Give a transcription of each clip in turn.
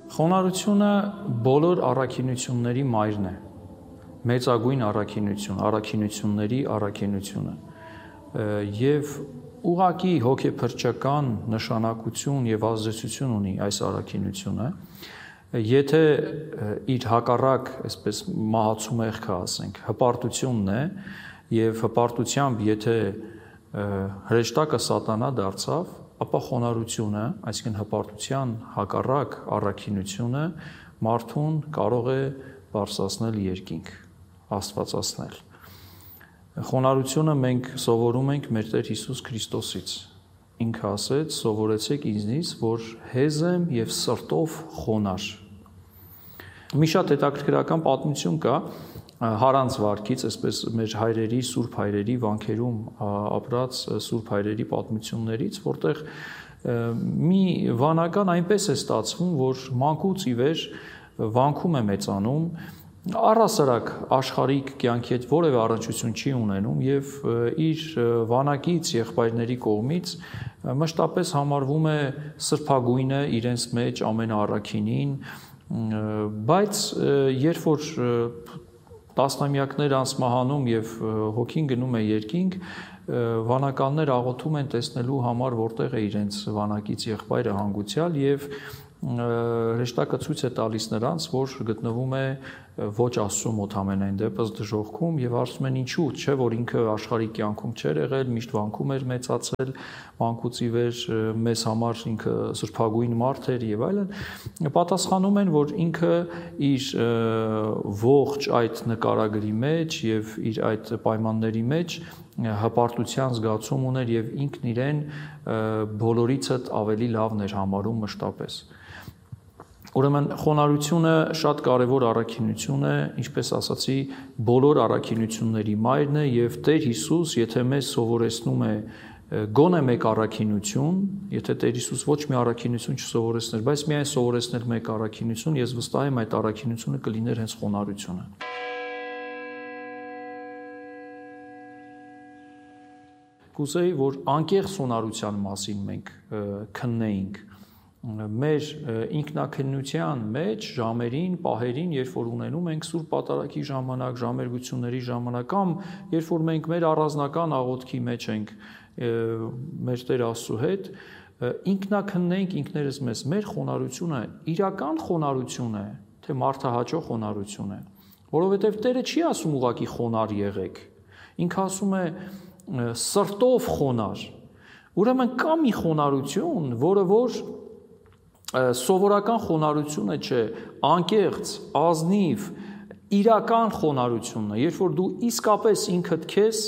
Խոնարհությունը բոլոր առաքինությունների մայրն է, մեծագույն առաքինություն, առաքինությունների առաքինությունը եւ ուղղակի հոգեփրկչական նշանակություն եւ ազդեցություն ունի այս առաքինությունը, եթե իր հակառակ, այսպես մահացու մեղքը ասենք, հպարտությունն է եւ հպարտությամբ եթե հրեշտակը սատանա դարձավ, ապա խոնարհությունը, այսինքն հպարտության հակառակ առաքինությունը մարդուն կարող է բարձրացնել երկինք, աստվածացնել։ Խոնարհությունը մենք սովորում ենք մեր Տեր Հիսուս Քրիստոսից։ Ինքը ասեց. «Սովորեցեք ինձնից, որ հեզ եմ եւ սրտով խոնարհ»։ Մի շատ հետաքրքրական պատմություն կա Հարանց վարքից, այսպես մեր հայրերի, սուրբ հայրերի վանքերում ապրած սուրբ հայրերի պատմություններից, որտեղ մի վանական այնպես է ստացվում, որ մանկուց ի վեր վանքում է մեծանում, առհասարակ աշխարհիկ կյանքի հետ որևէ առնչություն չի ունենում եւ իր վանակից եղբայրների կողմից մշտապես համարվում է սրբագույնը իրենց մեջ ամենաառաքինին, բայց երբ որ տասնամյակներ անց մահանում եւ հոգին գնում է երկինք, վանականներ աղոթում են տեսնելու համար որտեղ է իրենց վանակից եղբայրը հանգուցյալ եւ հրեշտակը ցույց է տալիս նրանց, որ գտնվում է ոչ Աստծո մոտ ամենայն դեպս դժոխքում եւ ասում են ինչու, չէ որ ինքը աշխարհի կյանքում չէր եղել, միշտ վանքում էր մեծացել, մանկուց ի վեր մեզ համար ինքը սրբագույն մարդ էր եւ այլն, պատասխանում են, որ ինքը իր ողջ այդ նկարագրի մեջ եւ իր այդ պայմանների մեջ հպարտության զգացում ուներ եւ ինքն իրեն բոլորից ավելի լավն էր համարում մշտապես։ Ուրեմն խոնարհությունը շատ կարևոր առաքինություն է, ինչպես ասացի, բոլոր առաքինությունների մայրն է եւ Տեր Հիսուս, եթե մեզ սովորեցնում է գոնե մեկ առաքինություն, եթե Տեր Հիսուս ոչ մի առաքինություն չսովորեցներ, բայց միայն սովորեցներ մեկ առաքինություն, ես վստահ եմ այդ առաքինությունը կլիներ հենց խոնարհությունը։ Կուզեի, որ անկեղծ խոնարհության մասին մենք քննեինք մեր ինքնակնության մեջ ժամերին, պահերին, երբ որ ունենում ենք սուրբ պատարագի ժամանակ, ժամերգությունների ժամանակ, կամ երբ որ մենք մեր առանձնական աղոթքի մեջ ենք մեր Տեր Աստծո հետ, ինքնակննենք ինքներս մեզ, մեր խոնարհությունը իրական խոնարհություն է, թե մարդահաճո խոնարհություն է, որովհետև Տերը չի ասում ուղղակի խոնարհ եղեք, ինքը ասում է սրտով խոնարհ։ Ուրեմն կա մի խոնարհություն, որը որ սովորական խոնարհությունը չէ, անկեղծ, ազնիվ, իրական խոնարհությունն է, երբ որ դու իսկապես ինքդ քեզ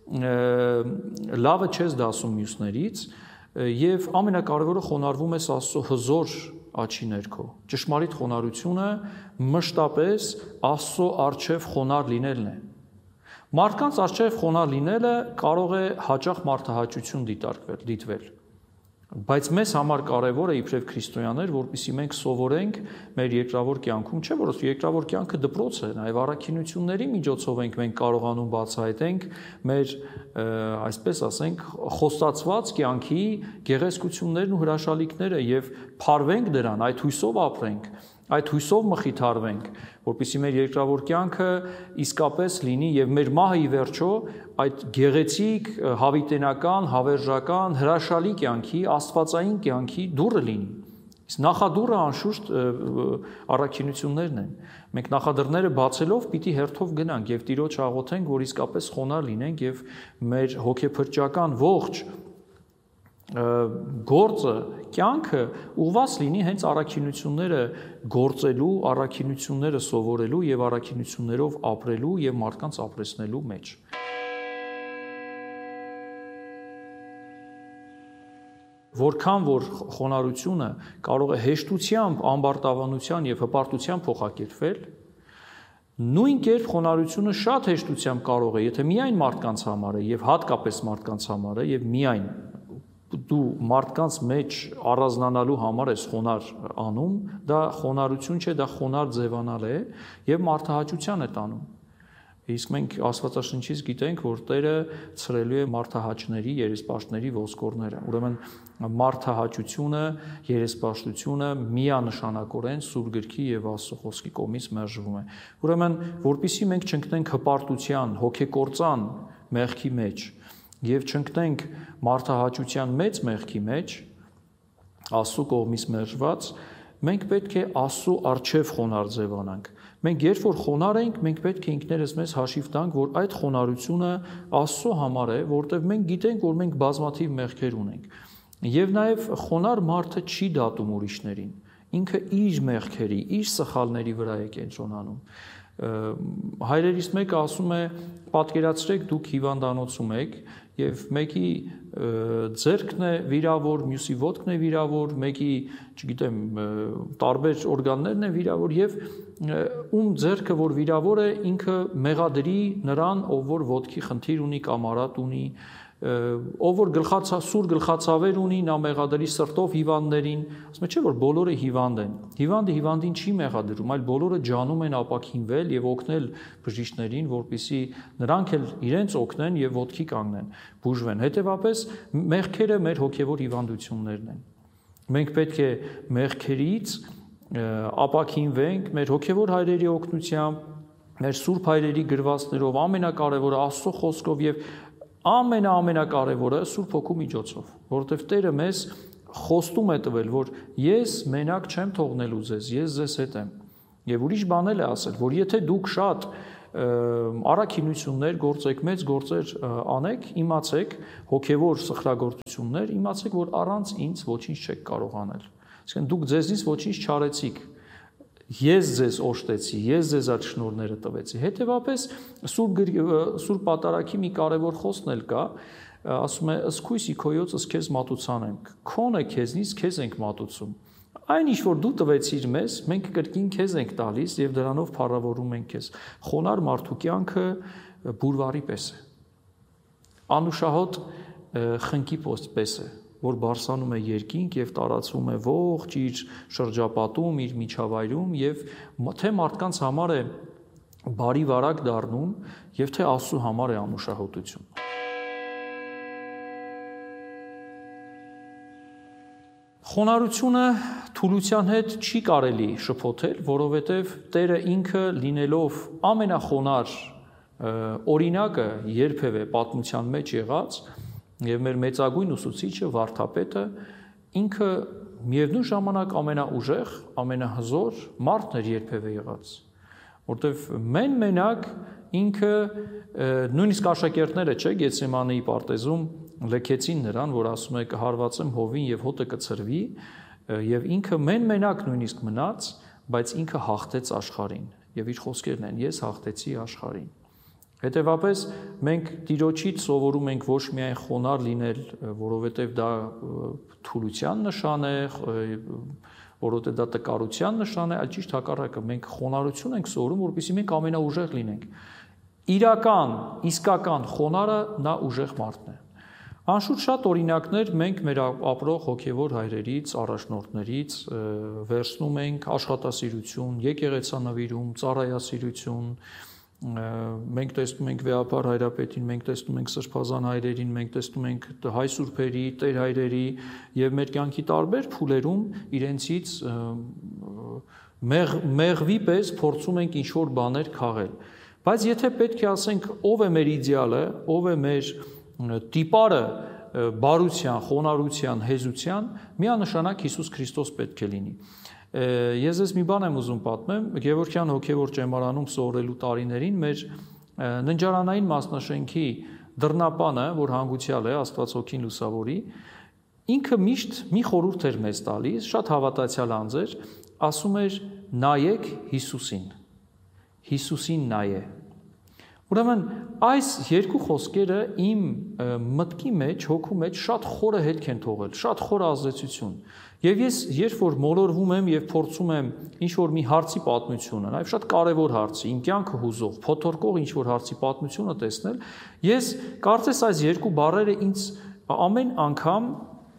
լավը չես դասում մյուսներից եւ ամենակարևորը խոնարհվում ես Աստծո հզոր աչքի ներքո։ Ճշմարիտ խոնարհությունը մշտապես Աստծո առջև խոնարհ լինելն է։ Մարդկանց առջև խոնարհ լինելը կարող է հաճախ մարդահաճություն դիտվել, բայց մեզ համար կարևոր է իբրև քրիստոնյաներ, որպեսզի մենք սովորենք մեր երկրավոր կյանքում, չէ՞ որ երկրավոր կյանքը դպրոց է, նաև առաքինությունների միջոցով մենք կարողանում բացահայտենք մեր, այսպես ասենք, խոստացված կյանքի գեղեցկություններն ու հրաշալիքները եւ փարվենք դրան, այդ հույսով ապրենք, այդ հույսով մխիթարվենք, որպեսզի մեր երկրավոր կյանքը իսկապես լինի եւ մեր մահը ի վերջո այդ գեղեցիկ, հավիտենական, հավերժական, հրաշալի կյանքի, աստվածային կյանքի դուռը լինի։ Իսկ նախադուռը անշուշտ առաքինություններն են։ Մենք նախադռները բացելով պիտի հերթով գնանք եւ Տիրոջ աղոթենք, որ իսկապես խոնարհ լինենք եւ մեր հոգեփրկչական ողջ գործը, կյանքը ուղղված լինի հենց առաքինությունները գործելու, առաքինությունները սովորելու եւ առաքինություններով ապրելու եւ մարդկանց ապրեցնելու մեջ։ Որքան որ խոնարհությունը կարող է հեշտությամբ, ամբարտավանության եւ հպարտությամբ փոխակերպվել, նույն կերպ խոնարհությունը շատ հեշտությամբ կարող է, եթե միայն մարդկանց համար է եւ հատկապես մարդկանց համար է եւ միայն դու մարդկանց մեջ առանձնանալու համար ես խոնարհ անում, դա խոնարհություն չէ, դա խոնարհ ձևանալ է եւ մարդահաճության է տանում։ Իսկ մենք Աստվածաշնչից գիտենք, որ Տերը ցրելու է մարդահաճների, երեսպաշտների ոսկորները։ Ուրեմն մարդահաճությունը, երեսպաշտությունը միանշանակորեն Սուրբ Գրքի եւ Աստծո Խոսքի կողմից մերժվում է։ Ուրեմն, որpիսի մենք չընկնենք հպարտության, հոգեկործան մեղքի մեջ եւ չընկնենք մարդահաճության մեծ մեղքի մեջ, Աստծո կողմից մերժված, մենք պետք է Աստծո առջև խոնարհ ձևանանք։ Մենք երբ որ խոնարհ ենք, մենք պետք է ինքներս մեզ հաշիվ տանք, որ այդ խոնարհությունը Աստծո համար է, որտեղ մենք գիտենք, որ մենք բազմաթիվ մեղքեր ունենք։ Եվ նաև խոնարհ մարդը չի դատում ուրիշներին։ Ինքը իր մեղքերի, իր սխալների վրա է կենտրոնանում։ Հայրերից մեկը ասում է, պատկերացրեք դուք հիվանդանոցում եք եւ մեկի ձեռքն է վիրավոր, մյուսի ոտքն է վիրավոր, մեկի, չգիտեմ, տարբեր օրգաններն են վիրավոր եւ ում ձեռքը որ վիրավոր է, ինքը մեղադրի նրան, ով որ ոտքի խնդիր ունի կամ արատ ունի, ով որ սուր գլխացավեր ունի, նա մեղադրի սրտով հիվանդներին, ասում է չէ որ բոլորը հիվանդ են։ Հիվանդը հիվանդին չի մեղադրում, այլ բոլորը ջանում են ապաքինվել եւ օգնել բժիշկներին, որպեսզի նրանք էլ իրենց օգնեն եւ ոտքի կանգնեն, բուժվեն։ Հետեւաբար մեղքերը մեր հոգեվոր հիվանդություններն են։ Մենք պետք է մեղքերից ապաքինվենք մեր հոգեվոր հայրերի օգնությամբ, մեր սուրբ հայրերի գրվածքներով, ամենակարևորը Աստծո խոսքով եւ ամենակարևորը Սուրբ Հոգու միջոցով, որովհետև Տերը մեզ խոստում է տվել, որ ես մենակ չեմ թողնելու ձեզ, ես ձեզ հետ եմ։ Եվ ուրիշ բան էլ է ասել, որ եթե դուք շատ առաքինություններ գործեք, մեծ գործեր անեք, իմացեք, հոգևոր սխրագործություններ, իմացեք, որ առանց ինձ ոչինչ չեք կարող անել։ Այսինքն դուք ձեզնից ոչինչ չարեցիք։ Ես ձեզ օժտեցի, ես ձեզ այդ շնորհները տվեցի։ Հետևաբար Սուրբ Պատարագի մի կարևոր խոսքն էլ կա, ասում է «Ըսկույս իքոյոց քեզ մատուցանեմ»։ Քոնը քեզնից քեզ ենք մատուցում։ Այն ինչ որ դու տվեցիր մեզ, մենք կրկին քեզ ենք տալիս եւ դրանով փառավորում ենք քեզ։ Խոնար մարդու կյանքը բուրվարի պես է։ Անուշահոտ խնկի պես է, որ բարսանում է երկինք եւ տարածվում է ողջ իր շրջապատում, իր միջավայրում եւ թե մարդկանց համար է բարի վարակ դառնում եւ թե Աստծո համար է անուշահոտություն։ Խոնարհությունը թուլության հետ չի կարելի շփոթել, որովհետեւ Տերը ինքը լինելով ամենախոնար օրինակը երբևէ պատմության մեջ եղած եւ մեր մեծագույն ուսուցիչը վարդապետը ինքը միևնույն ժամանակ ամենաուժեղ, ամենահզոր մարդն էր երբևէ եղած, որտեվ մենակ ինքը նույնիսկ աշակերտները, չէ, Գեթսեմանեի պարտեզում լքեցին նրան, որ ասում է կհարվածեմ հովին եւ հոտը կցրվի, եւ ինքը մենակ նույնիսկ մնաց, բայց ինքը հաղթեց աշխարհին եւ իր խոսքերն են. ես հաղթեցի աշխարհին։ Հետևաբար մենք Տիրոջից սովորում ենք ոչ միայն խոնարհ լինել, որովհետև դա թուլության նշան է, որովհետև դա տկարության նշան է, այլ ճիշտ հակառակը, մենք խոնարհություն ենք սովորում, որպեսզի մենք ամենաուժեղ լինենք։ Իրական, իսկական խոնարհը նա ուժեղ մարդն է։ Անշուշտ շատ օրինակներ մենք մեր ապրող հոգևոր հայրերից, առաջնորդներից վերցնում ենք աշխատասիրություն, եկեղեցանվիրում, ծառայասիրություն, մենք տեսնում ենք Վեհապար հայրապետին, մենք տեսնում ենք Սրբազան հայրերին, մենք տեսնում ենք հայ սուրբերի, տեր հայրերի եւ մեր կյանքի տարբեր փուլերում իրենցից մեղվի պես փորձում ենք ինչ-որ բաներ քաղել։ Բայց եթե պետք է ասենք ով է մեր իդեալը, ով է մեր տիպարը բարության, խոնարհության, հեզության, միանշանակ Հիսուս Քրիստոս պետք է լինի։ Ես ես մի բան եմ ուզում պատմեմ, Գևորգյան հոգևոր ճեմարանում սովորելու տարիներին մեր ննջարանային մասնաշենքի դռնապանը, որ հանգուցյալ է Աստված հոգին լուսավորի, ինքը միշտ մի խորհուրդ էր մեզ տալիս, շատ հավատացյալ անձ էր, ասում էր նայեք Հիսուսին։ Հիսուսին նայե։ Ուրեմն այս երկու խոսքերը իմ մտքի մեջ, հոգու մեջ շատ խորը հետք են թողել, շատ խոր ազդեցություն։ Եվ ես երբ որ մոլորվում եմ եւ փորձում եմ ինչ-որ մի հարցի պատմությունը, նաեւ շատ կարեւոր հարցի, իմ կյանքը հուզող, փոթորկող ինչ-որ հարցի պատմությունը տեսնել, ես կարծես այս երկու բառերը ինձ ամեն անգամ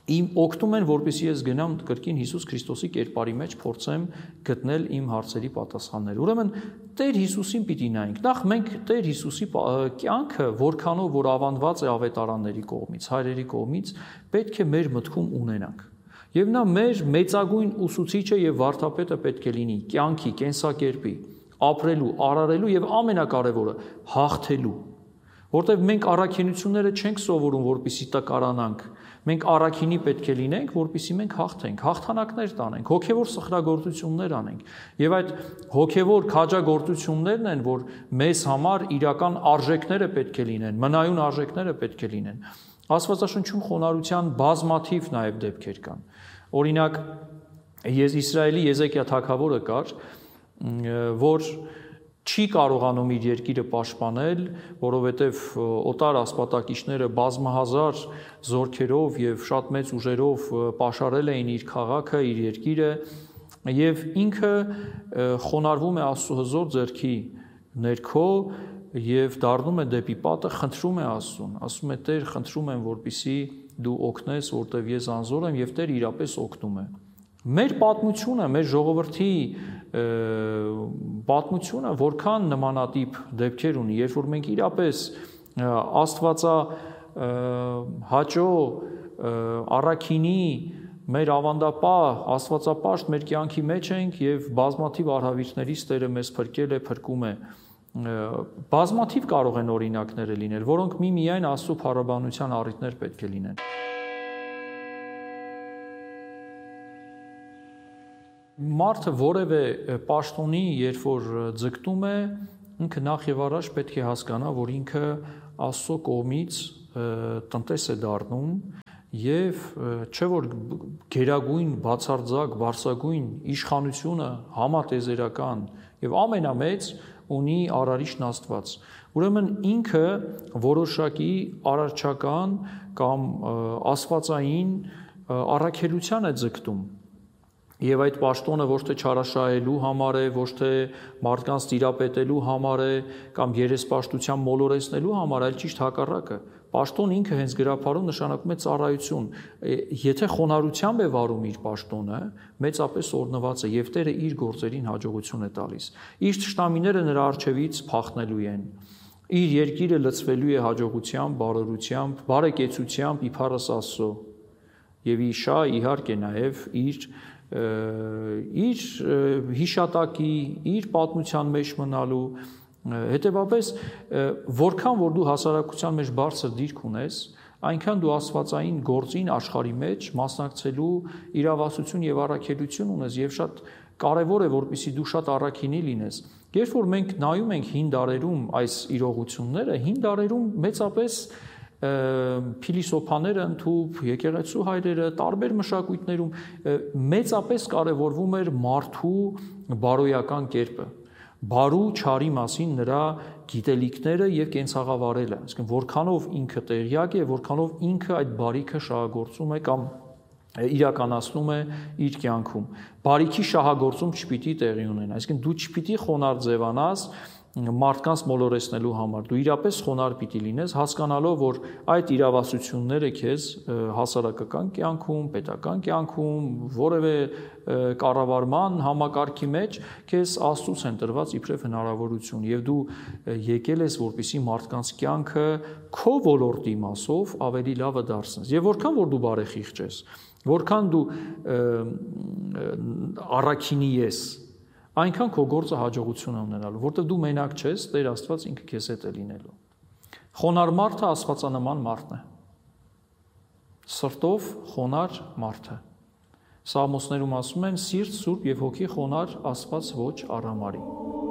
իմ օգնում են, որպեսզի ես գնամ կրկին Հիսուս Քրիստոսի կերպարի մեջ փորձեմ գտնել իմ հարցերի պատասխաններ։ Ուրեմն Տեր Հիսուսին պիտի նայենք։ Նախ մենք Տեր Հիսուսի կյանքը, որքանով որ ավանդված է ավետարանների կողմից, հայրերի կողմից, պետք է մեր մտքում ունենանք։ Եվ նա մեր մեծագույն ուսուցիչը եւ վարդապետը պետք է լինի կյանքի, կենսակերպի, ապրելու, արարելու եւ ամենակարևորը հաղթելու։ Որտեւ մենք առաքինությունները չենք սովորում, որպեսզի տկարանանք։ Մենք առաքինի պետք է լինենք, որպեսզի մենք հաղթենք, հաղթանակներ տանենք, հոգևոր սխրագործություններ անենք։ Եվ այդ հոգևոր քաջագործություններն են, որ մեզ համար իրական արժեքները պետք է լինեն, մնայուն արժեքները պետք է լինեն։ Աստվածաշնչում խոնարհության բազմաթիվ նաև դեպքեր կան։ Օրինակ, Իսրայելի Եզեկիա թագավորը կար, որ չի կարողանում իր երկիրը պաշտպանել, որովհետև օտար ասպատակիչները բազմահազար զորքերով եւ շատ մեծ ուժերով պաշարել էին իր քաղաքը, իր երկիրը, եւ ինքը խոնարհվում է Աստծո հզոր ձեռքի ներքո եւ դառնում է դեպի պատը, խնդրում է Աստծուն, ասում է Տեր, խնդրում եմ, որպեսզի դու օգնես, որտեվ ես անզոր եմ եւ Տեր իրապես օգնում է։ Մեր պատմությունը, մեր ժողովրդի պատմությունը որքան նմանատիպ դեպքեր ունի, երբ որ մենք իրապես Աստվածա հաճո առաքինի մեր ավանդապահ Աստվածապաշտ մեր կյանքի մեջ ենք եւ բազմաթիվ արհավիրքներից Տերը մեզ փրկել է, փրկում է։ Բազմաթիվ կարող են օրինակները լինել, որոնք միմիայն Աստծո փառաբանության առիթներ պետք է լինեն։ Մարդը որևէ պաշտոնի, երբ որ ձգտում է, ինքը նախ եւ առաջ պետք է հասկանա, որ ինքը Աստծո կողմից տնտես է դառնում եւ չէ որ գերագույն, բացարձակ, բարձրագույն իշխանությունը համատեզերական եւ ամենամեծ ունի արարիչն Աստված։ Ուրեմն ինքը որոշակի արարչական կամ աստվածային առաքելության է ձգտում։ Եվ այդ պաշտոնը ոչ թե չարաշահելու համար է, ոչ թե մարդկանց տիրապետելու համար է, կամ երեսպաշտության մոլորեցնելու համար, այլ ճիշտ հակառակը։ Պաշտոն ինքը հենց գրաբարում նշանակում է ծառայություն։ Եթե խոնարհությամբ է վարում իր պաշտոնը, մեծապես օրհնված է եւ Տերը իր գործերին հաջողություն է տալիս։ Իր թշնամիները նրա առջևից փախնելու են։ Իր երկիրը լցվելու է հաջողությամբ, բարօրությամբ, բարեկեցությամբ իբարս Աստծո։ Եվ իշա իհարկե նաեւ իր հիշատակի, իր պատմության մեջ մնալու, հետևաբար որքան որ դու հասարակության մեջ բարձր դիրք ունես, այնքան դու աստվածային գործին աշխարհի մեջ մասնակցելու իրավասություն եւ առաքելություն ունես եւ շատ կարեւոր է որպեսզի դու շատ առաքինի լինես։ Երբ որ մենք նայում ենք հին դարերում այս իրողությունները, հին դարերում մեծապես փիլիսոփաները ընդհուպ, եկեղեցու հայրերը, տարբեր մշակույթներում մեծապես կարևորվում էր մարդու բարոյական կերպը, բարու չարի մասին նրա գիտելիքները եւ կենցաղավարելը, այսինքն որքանով ինքը տեղյակ է, որքանով ինքը այդ բարիքը շահագործում է կամ իրականացնում է իր կյանքում։ Բարիքի շահագործում չպիտի տեղի ունենա, այսինքն դու չպիտի խոնարհ ձևանաս մարդկանց մոլորեցնելու համար, դու իրապես խոնարհ պիտի լինես, հասկանալով, որ այդ իրավասությունները քեզ հասարակական կյանքում, պետական կյանքում, որևէ կառավարման համակարգի մեջ քեզ Աստծուց են տրված իբրև հնարավորություն, եւ դու եկել ես, որպեսզի մարդկանց կյանքը քո ոլորտի մասով ավելի լավը դարձնես։ Եվ որքան որ դու բարեխիղճ ես, որքան դու առաքինի ես, այնքան քո գործը հաջողություն է ունենալու, որտեղ դու մենակ չես, Տեր Աստված ինքը քեզ հետ է լինելու։ Խոնարհ մարդը աստվածանման մարդն է։ Սրտով խոնարհ մարդը։ Սաղմոսներում ասում են՝ սիրտ, սուրբ եւ հոգի խոնարհ, Աստված ոչ արամարի։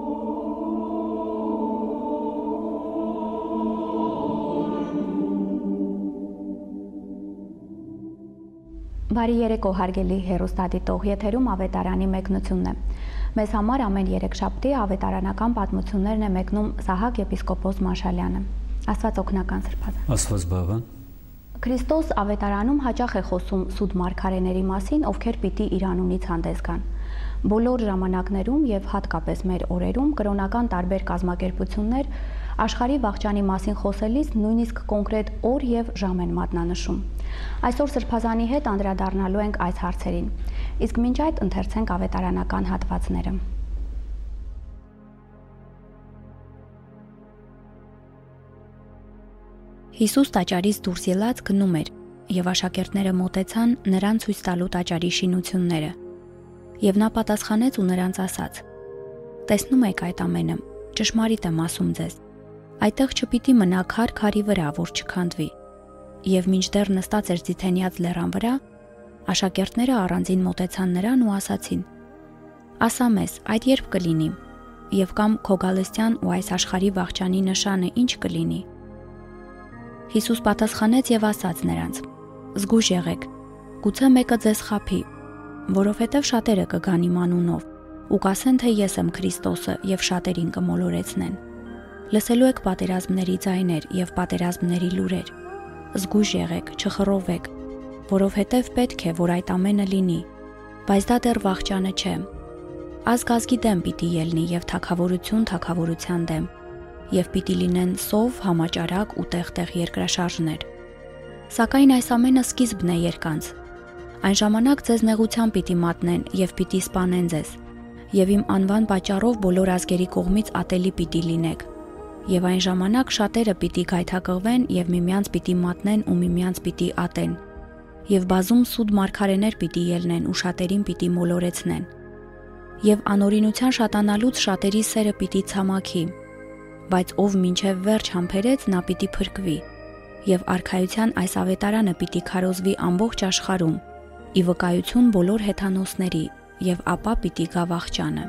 Բարի երեկո հարգելի հեռուստադիտող, եթերում ավետարանի մեկնությունն է։ Մեզ համար ամեն երեքշաբթի ավետարանական պատմություններն է մեկնում Սահակ եպիսկոպոս Մաշալյանը։ Աստված օգնական սրբազան։ Աստված բավան։ Քրիստոս ավետարանում հաճախ է խոսում սուտ մարգարեների մասին, ովքեր պիտի իր անունից հանդես գան։ Բոլոր ժամանակներում եւ հատկապես մեր օրերում կրոնական տարբեր կազմակերպություններ Աշխարհի վախճանի մասին խոսելիս նույնիսկ կոնկրետ օր եւ ժամ են մատնանշում։ Այսօր Սրբազանի հետ անդրադառնալու ենք այս հարցերին։ Իսկ մինչ այդ ընթերցենք ավետարանական հատվածները։ Հիսուս տաճարից դուրս ելած գնում էր, եւ աշակերտները մոտեցան նրան ցույց տալու տաճարի շինությունները։ Եվ նա պատասխանեց ու նրանց ասաց. «Տեսնում եք այդ ամենը, ճշմարիտ եմ ասում ձեզ, այդտեղ չպիտի մնա քար քարի վրա, որ չքանդվի»։ Եվ մինչդեռ նստած էր Ձիթենյաց լեռան վրա, աշակերտները առանձին մոտեցան նրան ու ասացին. «Ասա մեզ, այդ երբ կլինի, եւ կամ քո գալստյան ու այս աշխարհի վախճանի նշանը ինչ կլինի»։ Հիսուս պատասխանեց եւ ասաց նրանց. «Զգույշ եղեք, գուցե մեկը ձեզ խաբի, որովհետեւ շատերը կգան իմ անունով ու կասեն, թե ես եմ Քրիստոսը եւ շատերին կմոլորեցնեն։ Լսելու եք պատերազմների ձայներ եւ պատերազմների լուրեր։ Զգույշ եղեք, չխռովեք, որովհետեւ պետք է, որ այդ ամենը լինի, բայց դա դեռ վախճանը չէ։ Ազգ ազգի դեմ պիտի ելնի եւ թագավորություն թագավորության դեմ, եւ պիտի լինեն սով, համաճարակ ու տեղ-տեղ երկրաշարժներ։ Սակայն այս ամենը սկիզբն է երկանց։ Այն ժամանակ ձեզ նեղության պիտի մատնեն եւ պիտի սպանեն ձեզ, եւ իմ անվան պատճառով բոլոր ազգերի կողմից ատելի պիտի լինեք։ Եվ այն ժամանակ շատերը պիտի գայթակղվեն եւ միմյանց պիտի մատնեն ու միմյանց պիտի ատեն։ Եվ բազում սուտ մարգարեներ պիտի ելնեն ու շատերին պիտի մոլորեցնեն։ Եվ անօրինության շատանալուց շատերի սերը պիտի ցամաքի, բայց ով մինչև վերջ համբերեց, նա պիտի փրկվի։ Եվ արքայության այս ավետարանը պիտի քարոզվի ամբողջ աշխարհում, ի վկայություն բոլոր հեթանոսների, եւ ապա պիտի գա վախճանը։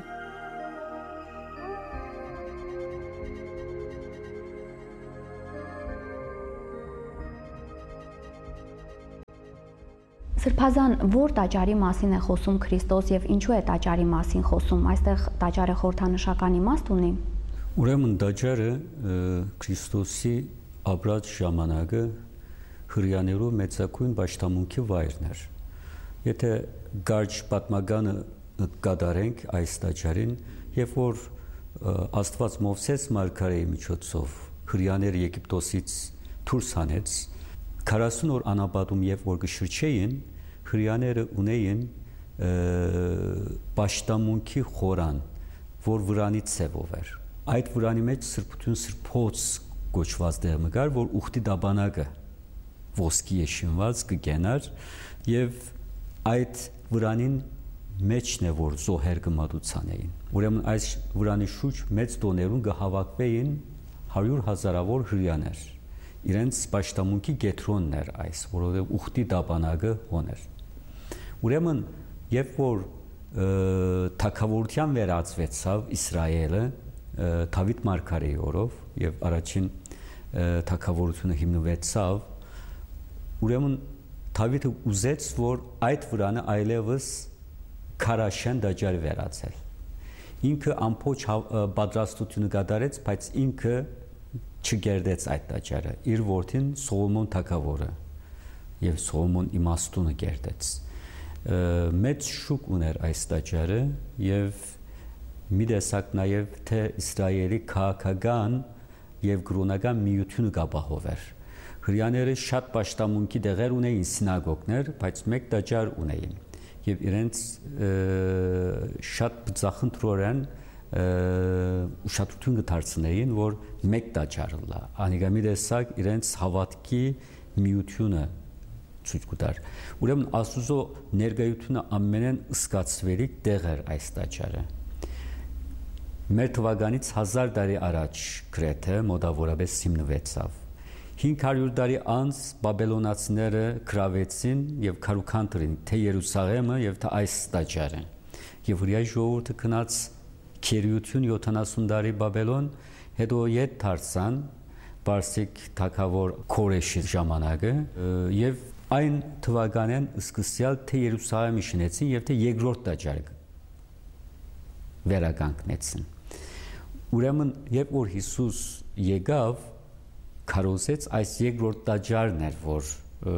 Սրբազան, որ տաճարի մասին է խոսում Քրիստոս եւ ինչու է տաճարի մասին խոսում։ Այստեղ տաճարը խորհրդանշական իմաստ ունի։ Ուրեմն տաճարը Քրիստոսի ապրած ժամանակը հրյաներու մեծակույն պաշտամունքի վայրն էր։ Եթե գարջ պատմականը կատարենք այս տաճարին, երբ որ Աստված Մովսես մարգարեի միջոցով հրյաները Եգիպտոսից դուրս հանեց, 40 օր անապատում երբ որ կշրջեին, հրյաները ունեին պաշտամունքի խորան, որ վրանի ցևով էր։ Այդ վրանի մեջ սրբություն սրբոց կոչված դեր մգար, որ ուխտի դաբանակը ոսկի է շինված կգենար եւ այդ վրանին մեջն է որ զոհեր կմատուցան էին։ Ուրեմն այս վրանի շուրջ մեծ տոներուն կհավաքվեին 100,000-ավոր հրյաներ։ Իրենց պաշտամունքի կետրոնն էր այս, որովհետեւ ուխտի դաբանակը հոներ։ Ուրեմն երբ որ թագավորության վերածվեցավ Իսրայելը Դավիթ մարգարեի օրով եւ առաջին թագավորությունը հիմնվեցավ, ուրեմն Դավիթը ուզեց, որ այդ վրանը այլևս քարաշեն տաճարի վերածել։ Ինքը ամբողջ պատրաստությունը կատարեց, բայց ինքը չգերդեց այդ տաճարը։ Իր որդին Սողոմոն թագավորը եւ Սողոմոն իմաստունը գերդեց։ Մեծ շուկ ուներ այս տաճարը եւ մի տեսակ նաև թե Իսրայելի քաղաքական եւ կրոնական միությունը կապահովեր։ Հրյաները շատ պաշտամունքի տեղեր ունեին սինագոգներ, բայց մեկ տաճար ունեին եւ իրենց շատ բծախնդրորեն ուշադրություն կդարձնեին, որ մեկ տաճարը լա։ Անիկա մի տեսակ իրենց հավատքի միությունը ցույց կտար։ Ուրեմն Աստուծո ներկայությունը ամենեն ըսկացվելի տեղ էր այս տաճարը։ Մեր թվականից 1000 տարի առաջ գրեթե մոտավորապես հիմնվեցավ։ 500 տարի անց բաբելոնացիները գրավեցին եւ քարուքանտրին թե Երուսաղեմը եւ թե այս տաճարը։ Եվ հրյա ժողովուրդը գնաց քերիություն 70 տարի Բաբելոն, հետո ետ դարձան Պարսիկ թագավոր Քորեշի ժամանակը եւ այն թվականեն սկսյալ թե Երուսաղեմը շինեցին եւ թե երկրորդ տաճարը վերականգնեցին։ Ուրեմն երբ որ Հիսուս եկավ, քարոզեց այս երկրորդ տաճարն էր, որ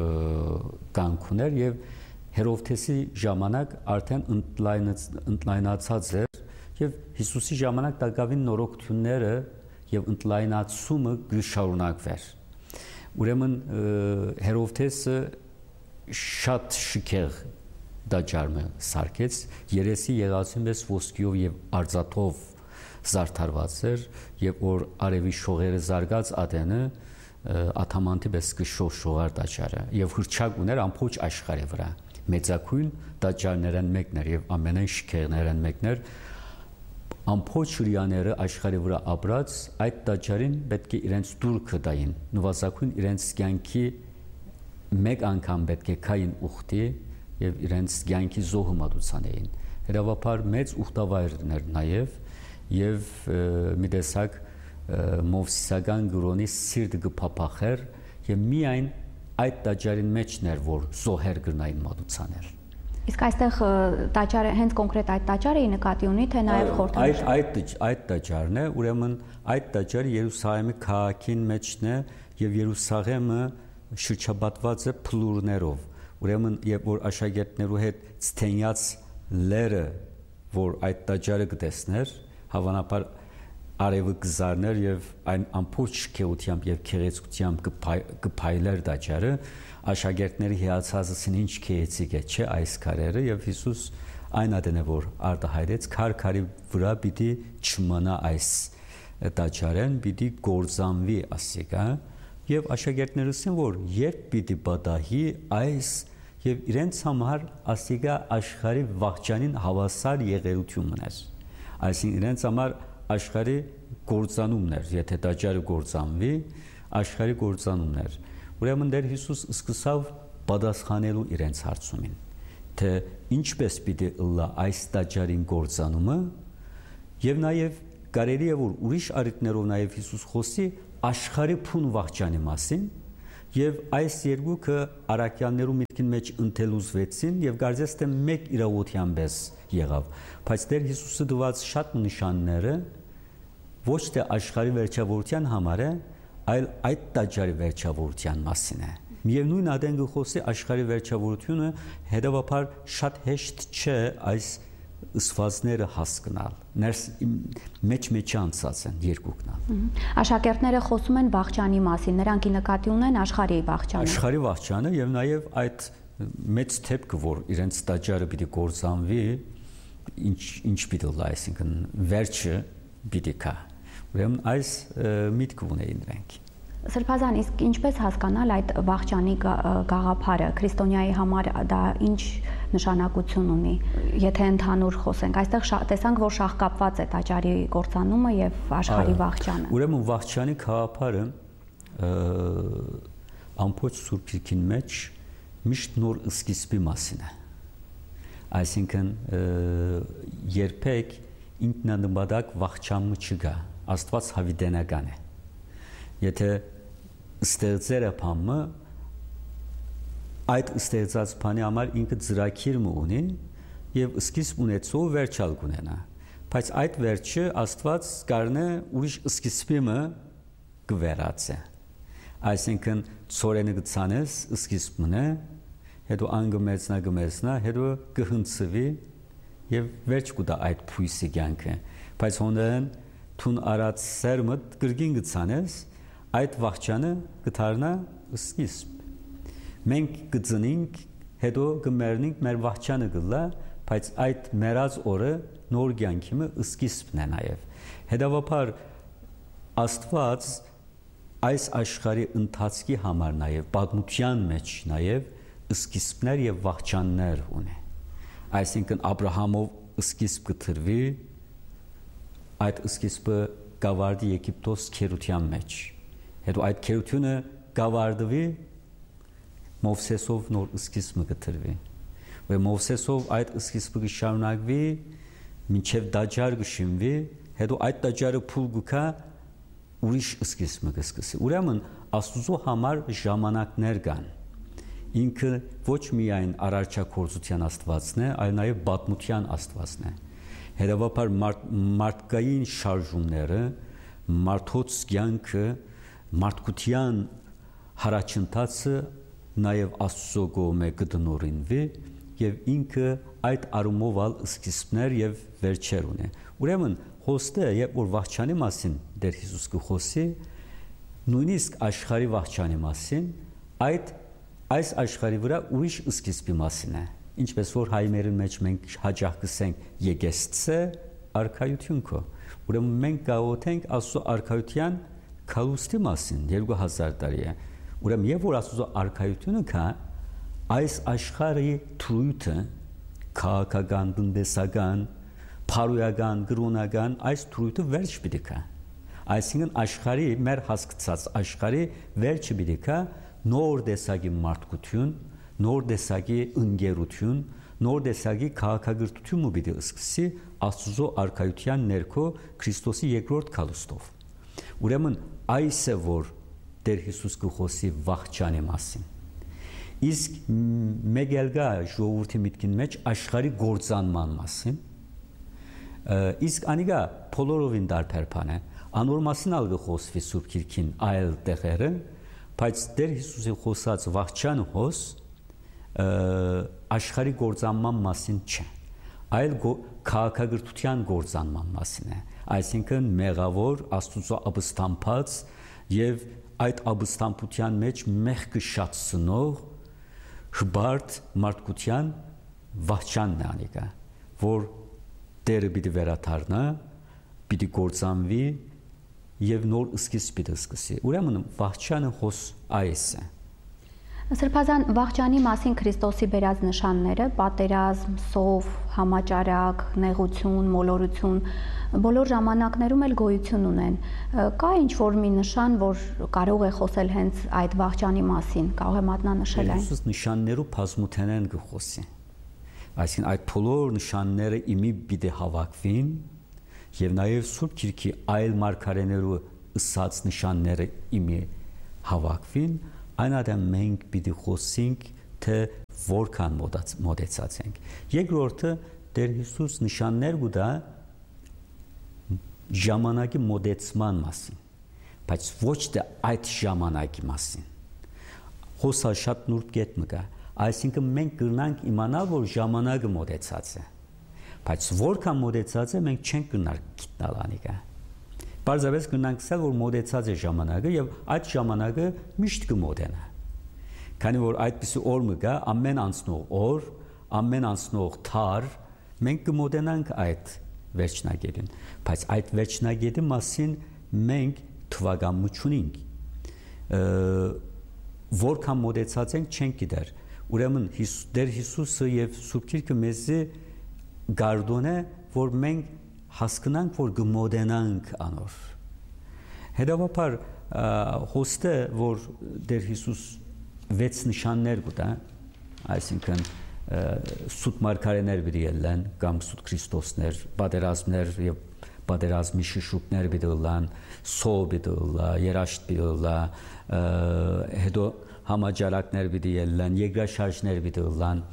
կանգ ուներ եւ Հերովդեսի ժամանակ արդեն ընդլայնացած էր եւ Հիսուսի ժամանակ տակավին նորոգությունները եւ ընդլայնացումը կշարունակվեր։ Ուրեմն Հերովդեսը շատ շքեղ դաջարմը սարքեց, երեսի եղածին մեծ ոսկիով եւ արծաթով զարդարված էր, եւ որ արևի շողերը զարգած ադենը աթամանտի պես կշոշողար դաջարը եւ հրճակ ուներ ամբողջ աշխարհի վրա։ Մեծակույն դաջարներն մեկն էր եւ ամենայն շքեղներն մեկն էր։ Ամբողջ հрьяաները աշխարհի վրա ապրած այդ դաջարին պետք է իրենց դուր կդային, նվազագույն իրենց կյանքի մեկ անգամ պետք է քային ուխտի եւ իրենց կյանքի զոհը մատուցան էին։ Հետևաբար մեծ ուխտավայրներ նաեւ եւ մի տեսակ մովսիսական գրոնի սիրտը կփափախեր եւ միայն այդ տաճարին մեջն էր որ զոհեր գրնային մատուցաներ։ Իսկ այստեղ տաճարը հենց կոնկրետ այդ տաճարը նկատի ունի թե նաեւ խորհրդանշ այդ տաճարն է, ուրեմն այդ տաճարը Երուսաղեմի քաղաքին մեջն է եւ Երուսաղեմը շրջապատված է փլուրներով։ Ուրեմն երբ որ աշակերտներու հետ ցտենյաց լերը որ այդ տաճարը կտեսներ, հավանաբար արևը կզարներ եւ այն ամբողջ քեությամբ եւ քեղեցկությամբ կփայլեր տաճարը, աշակերտների հիացածին ինչ քեեցիկ է, չէ՞ այս քարերը եւ Հիսուս այն ադենը որ արտահայտեց քարի վրա պիտի չմնա այս տաճարեն, պիտի գործանվի ասիկա եւ աշակերտները ասեն որ երբ պիտի պատահի այս եւ իրենց համար ասիկա աշխարհի վաղճանին հավասար եղերությունն էր։ Այսինքն իրենց համար աշխարհի գործանումն էր, եթե տաճարը գործանվի, աշխարհի գործանումն էր։ Ուրեմն դեր Հիսուս սկսավ պատասխանելու իրենց հարցումին, թե ինչպես պիտի ըլլա այս տաճարին գործանումը եւ նաեւ կարելի է որ ուրիշ առիթներով նաեւ Հիսուս խոսի աշխարհի փուն վաղճանի մասին եւ այս երկուքը արաքյաններու միտքին մեջ ընթելուզվեցին եւ կարծես թե մեկ իրավության պես եղավ, բայց դեր Հիսուսը դված շատ նշանները ոչ թե աշխարհի վերջավորության համար է, այլ այդ տաճարի վերջավորության մասին է։ Միևնույն ադեն գխոսի աշխարհի վերջավորությունը հետևաբար շատ հեշտ չէ այս ըսվածները հասկանալ։ Ներս մեջ անցած են երկուքն։ Աշակերտները խոսում են վաղճանի մասին, նրանք նկատի ունեն աշխարհի վաղճանը։ Աշխարհի վաղճանը եւ նաեւ այդ մեծ թեփքը, որ իրենց տաճարը պիտի գործանվի, ինչ պիտի լա, այսինքն վերջը պիտի կա։ Ուրեմն այս միտք ունեին նրանք։ Սրբազան, իսկ ինչպես հասկանալ այդ վաղճանի գաղափարը քրիստոնյայի համար դա ինչ նշանակություն ունի, եթե ընդհանուր խոսենք։ Այստեղ տեսանք, որ շահկապված է տաճարի կործանումը եւ աշխարհի վաղճանը։ Ուրեմն վաղճանի գաղափարը ամբողջ Սուրբ Գիրքին մեջ միշտ նոր սկիզբի մասին է։ Այսինքն երբեք ինքնանպատակ վաղճանը չկա, Աստված հավիտենական է։ Եթե ստեղծերը բամը այդ ստեղծած բանի համար ինքը ծրագիր ունի եւ սկիզբ ունեցող վերջալ կունենա, բայց այդ վերջը Աստված կարնե ուրիշ սկիզբը կվերածե։ Այսինքն ծորենը գցանես սկիզբն է, հետո անգմեցնա, հետո կհնցվի եւ վերջ կուտա այդ փույսի կյանքը, բայց հոնդեն թուն արած սերմը գրգին գցանես այդ վաղճանը կդառնա սկիզբ։ Մենք կծնենք, հետո կմեռնենք, մեր վաղճանը կլա, բայց այդ մեռած օրը նոր կյանքի սկիզբն է նաև։ Հետևաբար Աստված այս աշխարհի ընթացքի համար նաև պատմության մեջ նաև սկիզբներ եւ վաղճաններ ունի։ Այսինքն Աբրահամով սկիզբ կտրվի, այդ սկիզբը գավարդի Եգիպտոս քերության մեջ։ Հետո այդ քերությունը գավարդվի Մովսեսով նոր սկիզբը կտրվի։ Ու Մովսեսով այդ սկիզբը կշարունակվի մինչև դաջար կշինվի, հետո այդ դաջարը փուլ գուքա ուրիշ սկիզբը կսկսի։ Ուրեմն Աստուծո համար ժամանակներ կան։ Ինքը ոչ միայն արարչագործության Աստվածն է, այլ նաև պատմության Աստվածն է։ Հետևաբար մարդկային շարժումները, մարդոց կյանքը, մարդկության հարաճընթացը նաև Աստծո կողմէ կդնորինվի եւ ինքը այդ արումով ալ սկիզբներ եւ վերջեր ունի։ Ուրեմն հոստը երբ որ վախճանի մասին Տեր Հիսուս կխոսի, նույնիսկ աշխարհի վախճանի մասին, այս աշխարհի վրա ուրիշ սկիզբի մասին է, ինչպես որ հայմերի մեջ մենք հաճախ կսենք եկեսցե արքայություն քո, ուրեմն մենք գաղութենք Աստծո արքայության քալուստի մասին 2000 տարի է, ուրեմն երբ որ Աստծո արքայությունը կա, այս աշխարհի թույլը քաղաքական, տնտեսական, փարոյական, գրոնական այս թույլը վերջ պիտի կա, այսինքն աշխարհի մեր հասկացած աշխարհի վերջը պիտի կա նոր տեսակի մարդկություն, նոր տեսակի ընկերություն, նոր տեսակի քաղաքագրթություն պիտի սկսի Աստծո արքայության ներքո Քրիստոսի երկրորդ քալուստով։ Ուրեմն այս է որ Տեր Հիսուս կխոսի վախճանի մասին։ Իսկ մեկ էլ գա ժողովրդի միտքին մեջ աշխարհի գործանման մասին։ Իսկ անիգա բոլորովին դարբեր բան է։ Անոր մասին ալ կխոսվի Սուրբ Գիրքին այլ տեղերը, բայց Տեր Հիսուսի խոսած վախճանը հոս աշխարհի գործանման մասին չէ, այլ քաղաքագրթության գործանման մասին է, այսինքն մեղավոր Աստծո ապստամբած եւ այդ ապստամբության մեջ մեղքը շատցնող հբարտ մարդկության վախճանն է անիկա, որ Տերը պիտի վերադառնա, պիտի գործանվի եւ նոր սկիզբ պիտի սկսի։ Ուրեմն վախճանը հոս այս է։ Սրբազան վախճանի մասին Քրիստոսի բերած նշանները՝ պատերազմ, սով, համաճարակ, նեղություն, մոլորություն, բոլոր ժամանակներում էլ գոյություն ունեն։ Կա ինչ-որ մի նշան, որ կարող է խոսել հենց այդ վախճանի մասին, կարող է մատնանշել այն։ Հիսուս նշաններու բազմութենեն կխոսի։ Այսինքն այդ բոլոր նշանները իմի պիտի հավաքվին եւ նաեւ Սուրբ Գիրքի այլ մարգարեներու ըսած նշանները իմի հավաքվին, այնադեմ մենք պիտի խոսենք թե որքան մոտեցած ենք։ Երկրորդը Տեր Հիսուս նշաններ կուտա ժամանակի մոտեցման մասին, բայց ոչ թե այդ ժամանակի մասին։ Խոսա շատ նուրբ կետ մկա, այսինքն մենք կգնանք իմանալ, որ ժամանակը մոտեցած է, բայց որքան մոտեցած է մենք չենք գնալ գիտնալ անիկա։ Պարզապես կգնանք ասել, որ մոտեցած է ժամանակը եւ այդ ժամանակը միշտ կմոտենա։ Քանի որ այդպիսի օր մկա, ամեն անցնող օր, ամեն անցնող թար, մենք կմոտենանք այդ վերջնագետին, բայց այդ վերջնագետի մասին մենք թվական չունենք։ Որքան մոտեցած ենք չենք գիտեր։ Ուրեմն Տեր Հիսուսը եւ Սուրբ Գիրքը մեզի գարդոն է, որ մենք հասկանանք, որ գմոդենանք անոր։ Հետևաբար հոստը, որ Տեր Հիսուս 6 նշաններ կուտա, այսինքն սուտ մարգարեներ պիտի ելեն, կամ սուտ Քրիստոսներ, պատերազմներ եւ պատերազմի շշուկներ պիտի լան, սով պիտի լա, երաշտ պիտի լա, հետո համաճարակներ պիտի ելեն, երկրաշարժներ պիտի լան։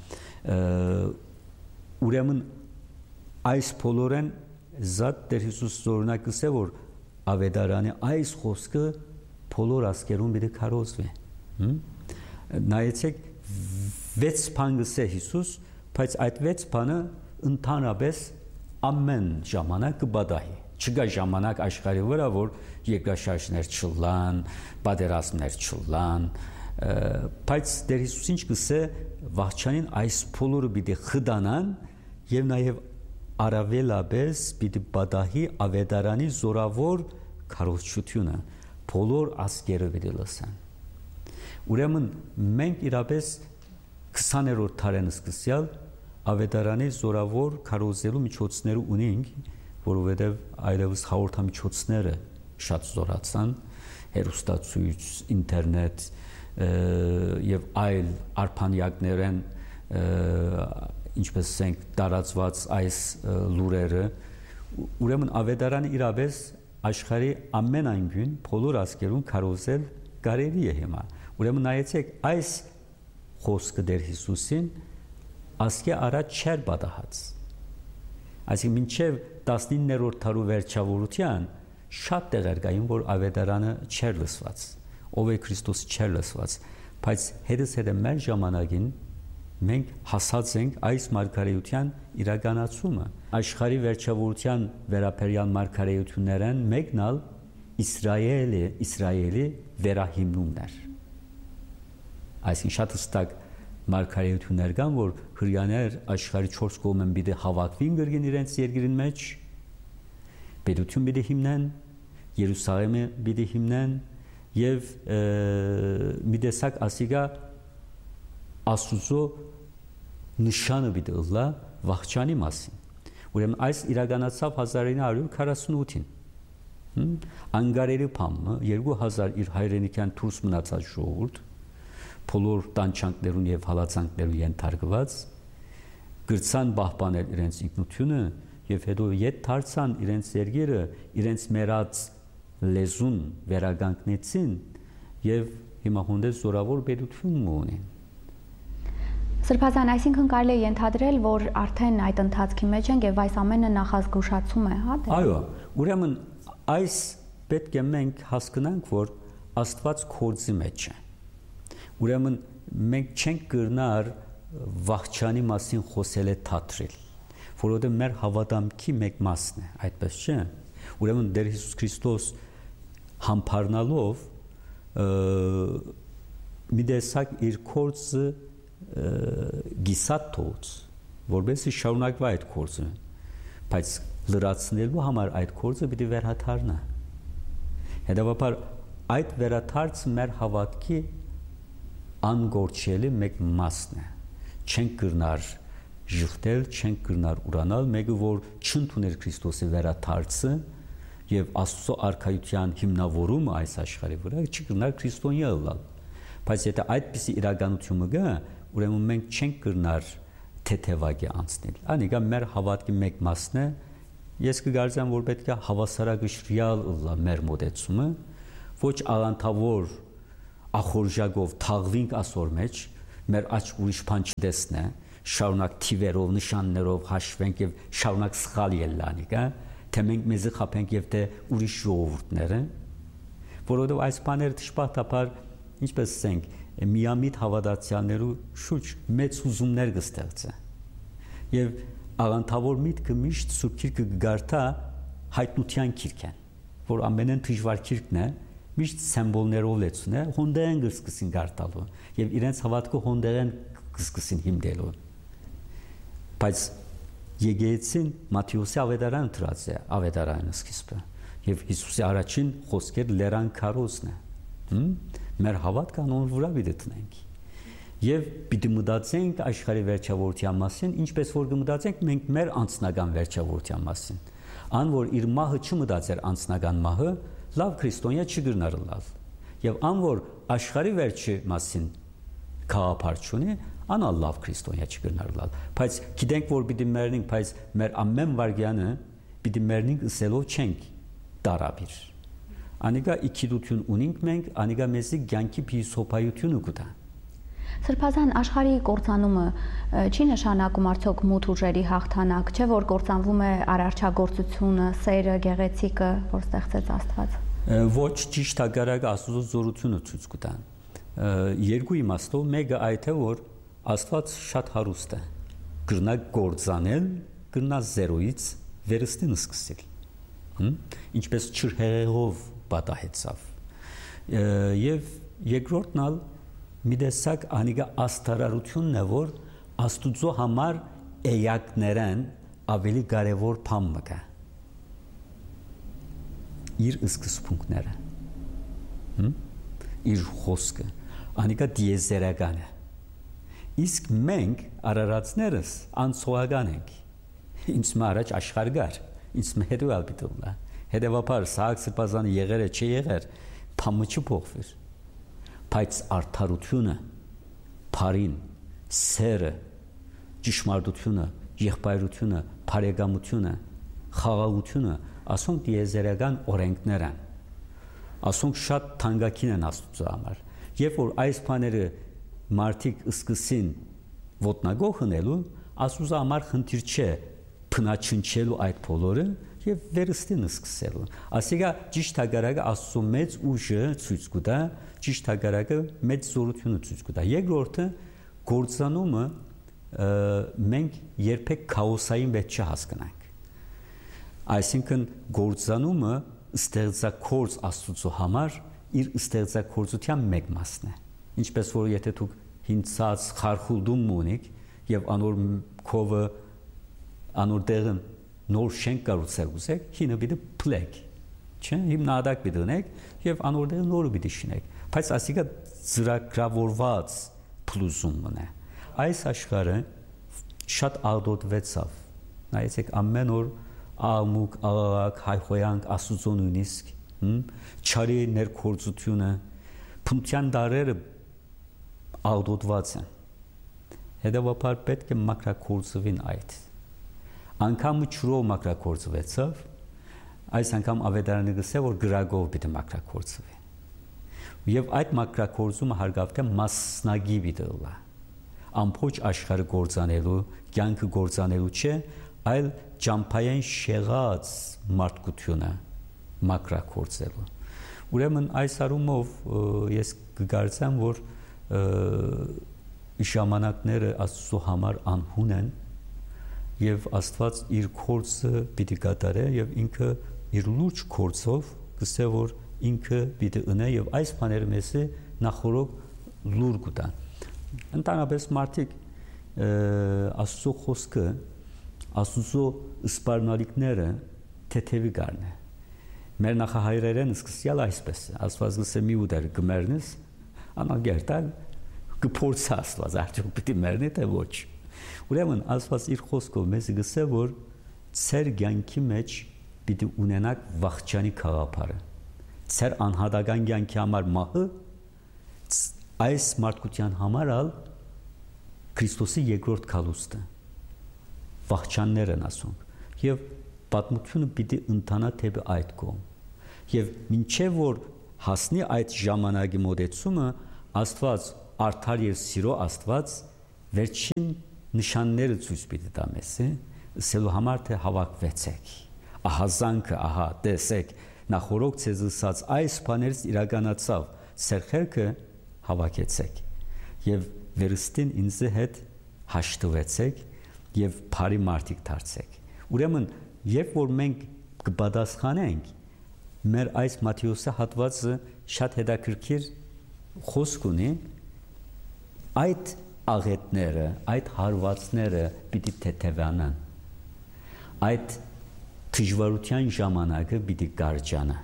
Ուրեմն այս բոլորեն զատ Տեր Հիսուս օրինակս է, որ ավետարանի այս խոսքը բոլոր ազգերում պիտի քարոզվի։ Նայեցեք 6 բան գսե Հիսուս, բայց այդ 6 բանը ընդհանրապես ամեն ժամանակ կբադահի։ Չկա ժամանակ աշխարհի վրա, որ երկրաշարժներ չլան, պատերազմներ չլան, բայց Տեր Հիսուս ինչ գսե վախճանին այս բոլորը պիտի խդանան եւ նաեւ առավելապես պիտի բադահի ավետարանի զորավոր քարոզչությունը, բոլոր ազգերը պիտի լսեն։ Ուրեմն մենք իրապես 20-րդ դարեն սկսյալ ավետարանի զորավոր քարոզելու միջոցներ ունենք, որովհետև այլևս հաղորդամիջոցները շատ զորացան, հեռուստացույց, ինտերնետ եւ այլ արփանյակներեն, ինչպես ասենք, տարածված այս լուրերը, ուրեմն ավետարանը իրապես աշխարհի ամեն անկյուն բոլոր ազգերում քարոզել կարելի է հիմա։ Ուրեմն նայեցեք այս խոսքը Տեր Հիսուսին ասկե առաջ չեր բադահած։ Այսինքն մինչև 19-րդ դարու վերջավորության շատ տեղեր կային, որ ավետարանը չեր լսված, ով է Քրիստոս չեր լսված, բայց հետս մեր ժամանակին մենք հասած ենք այս մարգարեության իրականացումը։ Աշխարհի վերջավորության վերաբերյալ մարգարեություններն մեկն ալ Իսրայելի վերահիմնումն էր։ Այսինքն շատ հստակ մարգարեություններ կան, որ հрьяաներ աշխարհի 4 կողմեն պիտի հավաքվին գրգին իրենց երկրին մեջ, պետություն պիտի հիմնեն, Երուսաղեմը պիտի հիմնեն եւ մի տեսակ ասիգա Աստուծո նշանը պիտի ըլլա վախճանի մասին։ Ուրեմն այս իրականացավ 1948-ին։ Անգարերի փամը 2000 իր հայրենիքյան դուրս մնացած ժողովուրդ բոլոր տանջանքներուն եւ հալածանքներուն ենթարկված գրցան պահպանել իրենց ինքնությունը եւ հետո ետ դարձան իրենց երկիրը իրենց մերած լեզուն վերագանքնեցին եւ հիմա հոնդես զորավոր պետություն ունեն։ Սրբազան, այսինքն կարելի է ենթադրել, որ արդեն այդ ընթացքի մեջ են եւ այս ամենը նախազգուշացում է, հա՞։ Այո, ուրեմն այս պետք է մենք հասկանանք, որ Աստված կորձի մեջ է։ Ուրեմն մենք չենք կրնար վախճանի մասին խոսել է թատրել, որովհետև մեր հավատամքի մեկ մասն է, այդպես չէ։ Ուրեմն Տեր Հիսուս Քրիստոս համբարնալով մի տեսակ իր կորձը գիսատ թողեց, որովհետև շարունակվի այդ կորձը, բայց լրացնելու համար այդ կորձը պիտի վերադառնա։ Հետևաբար այդ վերադարձը մեր հավատքի անգործելի մեկ մասն է։ Չենք կրնար ժխտել, չենք կրնար ուրանալ, մեկը որ չընդուներ Քրիստոսի վերադարձը եւ Աստծո արքայության հիմնավորումը այս աշխարհի վրա, չկրնար քրիստոնյա ըլլալ։ Բայց եթե այդպիսի իրականություն կա, ուրեմն մենք չենք կրնար թեթևակի անցնել։ Անիկա մեր հավատքի մեկ մասն է։ Ես կգարձեմ, որ պետք է հավասարակշռյալ ըլլա մեր մոտեցումը, ոչ աղանթավոր ախորժակով թաղվինք ասոր մեջ, մեր աչք ուրիշ բան չտեսնե, շարունակ թիվերով, նշաններով հաշվենք եւ շարունակ սխալ ելանիկա, թե մենք մեզի խափենք եւ թե ուրիշ ժողովուրդները, որովհետեւ այս բաները դժբախտաբար, ինչպես ասենք, միամիտ հավատացյալներու շուտ մեծ ուզումներ կստեղծեն։ Եվ աղանթավոր միտքը միշտ Սուրբ Գիրքը կգարտա հայտնության գիրքեն, որ ամենեն դժվար գիրքն է, միշտ սիմվոլներով լեցուն է, հոնդերեն կսկսին գարտալու եւ իրենց հավատքը հոնդերեն կսկսին հիմնելու։ Բայց Եկեղեցին Մատթեոսի ավետարանը դրած է, ավետարանը սկիզբը, եւ Հիսուսի առաջին խոսքեր լերան քարոզն է։ Մեր հավատքը անոր վրա պիտի տնենք։ Եվ պիտի մտածենք աշխարհի վերջավորության մասին, ինչպես որ կմտածենք մենք մեր անձնական վերջավորության մասին։ Ան որ իր մահը չմտածեր անձնական մահը, լավ քրիստոնյա չգրնար լալ։ Եվ ան որ աշխարհի վերջի մասին քաղաքապար չունի, անալ լավ քրիստոնյա չգրնար լալ։ Բայց գիտենք որ պիտի մեռնենք, բայց մեր ամեն վարգյանը պիտի մեռնենք ըսելով չենք տարաբիր։ Անիկա իքիդություն ունենք մենք, անիկա մեզի ցանկի փիլիսոփայությունը կտա։ Սրբազան, աշխարհի կործանումը չի նշանակում արդյոք մութ ուժերի հաղթանակ, չէ՞ որ կործանվում է արարչագործությունը, սերը, գեղեցիկը, որ ստեղծեց Աստված։ Ոչ, ճիշտ հակառակը Աստծո զորությունը ցույց կտա։ Երկու իմաստով, մեկը այդ է, որ Աստված շատ հարուստ է։ Կրնա կործանել, կրնա զերոյից վերստին սկսել։ Ինչպես չհեղեղով պատահեցավ։ Եվ երկրորդն ալ մի տեսակ անիկա աստարարությունն է, որ Աստուծո համար էակներեն ավելի կարևոր բան մը։ Իր սկզբունքները։ Իր խոսքը անիկա դիեզերական է։ Իսկ մենք արարածներս անցողական ենք։ Ինձ առաջ աշխարհ գար, ինձ հետո ալպիտուլա։ Հետևաբար Սահակ Սրբազանը եղեր է, չի եղեր, փամը չփոխվիր։ Բայց արդարությունը, բարին, սերը, ճշմարտությունը, եղբայրությունը, բարեկամությունը, խաղաղությունը, ասոնք դիեզերական օրենքներ են։ Ասոնք շատ թանկագին են Աստծո համար։ Երբ որ այս բաները մարդիկ սկսին ոտնագող հնելու, Աստծո համար խնդիր չէ փնաչնչելու այդ բոլորը եւ վերստին սկսելու։ Ասիկա ճիշտ հակառակը Աստծո մեծ ուժը ցույց կտա, ճիշտ հակառակը մեծ զորությունը ցույց կտա։ Երկրորդը գործանումը մենք երբեք քաոսային մեջ չհասկանանք։ Այսինքն գործանումը ստեղծագործ Աստծո համար իր ստեղծագործության մեկ մասն է։ Ինչպես որ եթե դուք հինցած խարխուլդում ունեք եւ անոր քովը անոր դեղը նոր շենք կառուցել ուզեք, հինը պիտի փլեք, չէ՞, հիմնադակ պիտի դնեք եւ անոր դեղը նորը պիտի շինեք։ Բայց ասիկա ծրագրավորված փլուզումն է։ Այս աշխարհը շատ աղդոտվեցավ։ Նայեցեք ամեն օր աղմուկ, աղաղակ, հայհոյանք, Աստծո նույնիսկ, չարի ներքործությունը, փնության դարերը աղդոտված են։ Հետևաբար պետք է մակրակորձվին այդ։ Անկամ չրով մակրակորձվեցավ, այս անգամ ավետարանը գսե որ գրագով պիտի մակրակորձվի։ Եվ այդ մակրակորձումը հարգավտ է մասնագի պիտի լա։ Ամբողջ աշխարհը գործանելու, կյանքը գործանելու չէ, այլ ճամփային շեղած մարդկությունը մակրակորձելու։ Ուրեմն այս առումով ես կգործեմ որ ժամանակները Աստծո համար անհուն են եւ Աստված իր կորձը պիտի կատարե եւ ինքը իր լուրջ կորձով գսե որ ինքը պիտի ունե եւ այս բաները մեզի նախորոք լուր կտան։ Ընդհանրապես մարդիկ Աստծո խոսքը Աստծո սպառնալիքները թեթևի գարն է։ Մեր նախահայրերեն սկսյալ այսպես է։ Աստված գսե մի ուդեր գմերնես անագերտալ կփորձ Աստված արդյոք պիտի մեռնի թե ոչ։ Ուրեմն Աստված իր խոսքով մեզ գսե որ ծեր կյանքի մեջ պիտի ունենաք վախճանի խաղապարը։ Ծեր անհատական կյանքի համար մահը այս մարդկության համար ալ Քրիստոսի երկրորդ քալուստը վախճաններ են ասում եւ պատմությունը պիտի ընթանա թեպի այդ կողմ եւ մինչեւ որ հասնի այդ ժամանակի մոտեցումը Աստված արդար եւ սիրո Աստված վերջին նշանները ցույց պիտի տա մեզ ասելու համար թե հավաքվեցեք ահա զանքը ահա տեսեք նախորոք ցեզ ասած այս բաներից իրականացավ սերխերքը հավաքեցեք եւ վերստին ինձ հետ հաշտվեցեք եւ բարի մարդիկ դարձեք ուրեմն երբ որ մենք կպատասխանենք մեր այս Մատթեոսի հատվածը շատ հետաքրքիր խոսք ունի այդ աղետները այդ հարվածները պիտի թեթևանան այդ դժվարության ժամանակը պիտի կարճանա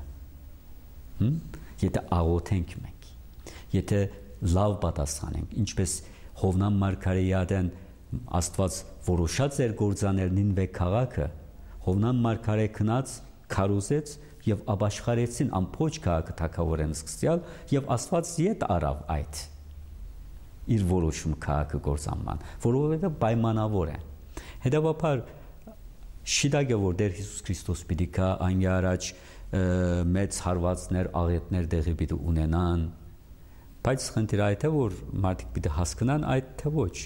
եթե աղոթենք մենք եթե լավ պատասխանենք ինչպես Հովնան Մարգարեյադեն Աստված որոշած էր գործանել Նինվե քաղաքը Հովնան Մարգարե քնած քարոզեց եւ ապաշխարեցին ամբողջ քաղաքը թակավորեն սկսյալ եւ Աստված յետ արավ այդ իր որոշում քաղաքը գործանման որովհետեւ պայմանավոր է հետեւաբար շիդագը որ Տեր Հիսուս Քրիստոս պիտի կա այն առաջ մեծ հարվածներ աղետներ դեղի պիտի ունենան բայց խնդիրը այդ է որ մարդիկ պիտի հասկանան այդ թե ոչ